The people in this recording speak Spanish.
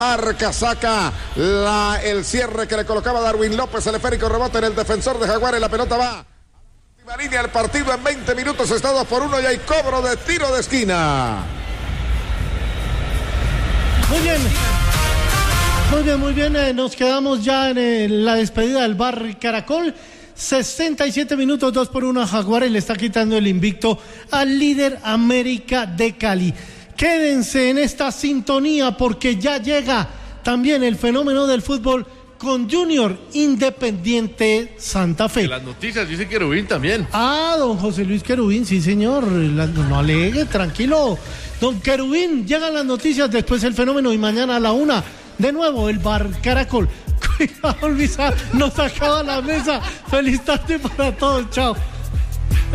Arca saca el cierre que le colocaba Darwin López, el esférico rebota en el defensor de Jaguares, la pelota va. Última línea, el partido en 20 minutos está 2-1 y hay cobro de tiro de esquina. Muy bien, nos quedamos ya en la despedida del Bar Caracol. 67 minutos, 2-1 a Jaguares, le está quitando el invicto al líder América de Cali. Quédense en esta sintonía porque ya llega también el fenómeno del fútbol con Junior Independiente Santa Fe. Las noticias dice Querubín también. Don José Luis Querubín, sí señor, no alegue, tranquilo. Don Querubín, llegan las noticias, después el fenómeno y mañana a la 1, de nuevo el Bar Caracol. Cuidado, Luisa, nos acaba la mesa. Feliz tarde para todos, chao.